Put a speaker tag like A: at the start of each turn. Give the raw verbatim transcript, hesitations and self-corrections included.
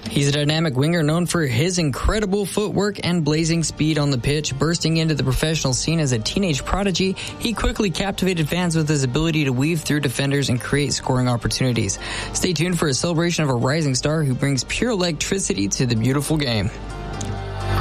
A: He's a dynamic winger known for his incredible footwork and blazing speed on the pitch. Bursting into the professional scene as a teenage prodigy, he quickly captivated fans with his ability to weave through defenders and create scoring opportunities. Stay tuned for a celebration of a rising star who brings pure electricity to the beautiful game.